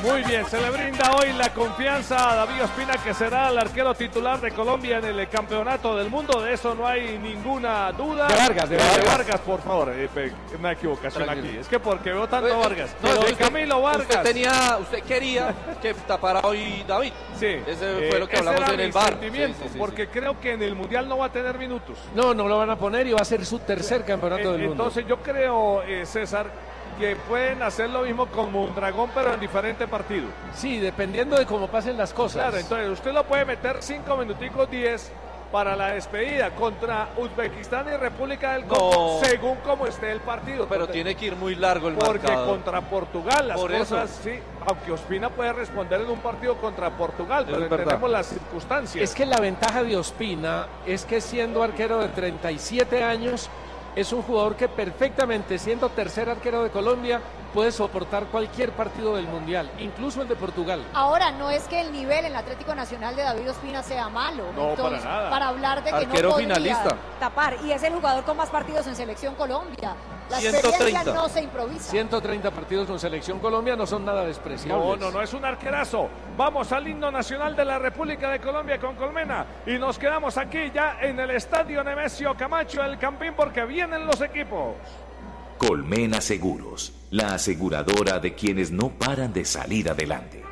Muy bien, se le brinda hoy la confianza a David Ospina, que será el arquero titular de Colombia en el Campeonato del Mundo. De eso no hay ninguna duda. De Vargas. De Vargas, por favor. Una equivocación aquí. Es que porque veo tanto Vargas. No, de Camilo Vargas. Usted quería que tapara hoy David. Sí. Ese fue lo que hablamos en el bar. Porque creo que en el Mundial no va a tener minutos. No lo van a poner y va a ser su tercer campeonato del mundo. Entonces yo creo, César, que pueden hacer lo mismo con Mondragón, pero en diferente partido. Sí, dependiendo de cómo pasen las cosas. Claro, entonces usted lo puede meter 5 minuticos 10 para la despedida contra Uzbekistán y República del Congo, según como esté el partido. Pero tiene que ir muy largo el porque marcador. Contra Portugal las cosas, eso. sí, aunque Ospina puede responder en un partido contra Portugal, pero entendemos las circunstancias. Es que la ventaja de Ospina es que siendo arquero de 37 años, es un jugador que perfectamente, siendo tercer arquero de Colombia, puede soportar cualquier partido del Mundial, incluso el de Portugal. Ahora, no es que el nivel en el Atlético Nacional de David Ospina sea malo. No, entonces, para nada. Para hablar de que arquero no podría finalista. tapar. Y es el jugador con más partidos en Selección Colombia. La 130. experiencia no se improvisa. 130 partidos con Selección Colombia no son nada despreciables. No, es un arquerazo. Vamos al himno nacional de la República de Colombia con Colmena y nos quedamos aquí ya en el Estadio Nemesio Camacho, el Campín, porque vienen los equipos. Colmena Seguros, la aseguradora de quienes no paran de salir adelante.